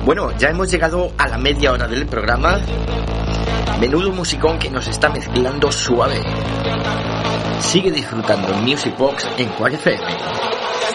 Bueno, ya hemos llegado a la media hora del programa. Menudo musicón que nos está mezclando suave. Sigue disfrutando Music Box en Quack FM.